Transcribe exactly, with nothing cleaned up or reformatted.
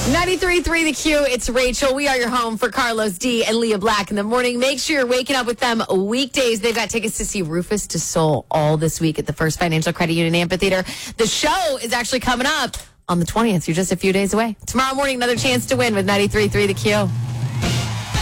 ninety-three point three The Q, it's Rachel. We are your home for Carlos D and Leah Black in the morning. Make sure you're waking up with them weekdays. They've got tickets to see Rufus Du Sol all this week at the First Financial Credit Union Amphitheater. The show is actually coming up on the twentieth. You're just a few days away. Tomorrow morning, another chance to win with ninety-three point three The Q.